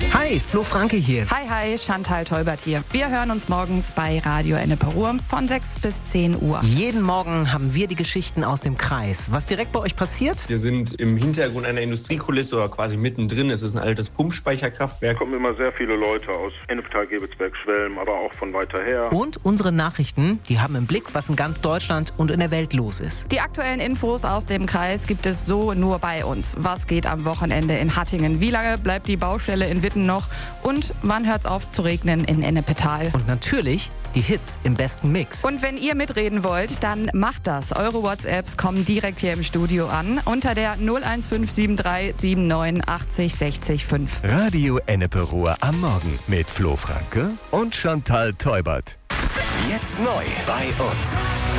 Hi, Flo Franke hier. Hi, Chantal Teubert hier. Wir hören uns morgens bei Radio Ennepe Ruhr von 6 bis 10 Uhr. Jeden Morgen haben wir die Geschichten aus dem Kreis. Was direkt bei euch passiert? Wir sind im Hintergrund einer Industriekulisse oder quasi mittendrin. Es ist ein altes Pumpspeicherkraftwerk. Es kommen immer sehr viele Leute aus Ennepetal, Gebelsberg, Schwelm, aber auch von weiter her. Und unsere Nachrichten, die haben im Blick, was in ganz Deutschland und in der Welt los ist. Die aktuellen Infos aus dem Kreis gibt es so nur bei uns. Was geht am Wochenende in Hattingen? Wie lange bleibt die Baustelle in Witten noch? Und wann hört's auf zu regnen in Ennepetal? Und natürlich die Hits im besten Mix. Und wenn ihr mitreden wollt, dann macht das. Eure WhatsApps kommen direkt hier im Studio an unter der 01573 79 80 60 5. Radio Ennepe Ruhr am Morgen mit Flo Franke und Chantal Teubert. Jetzt neu bei uns.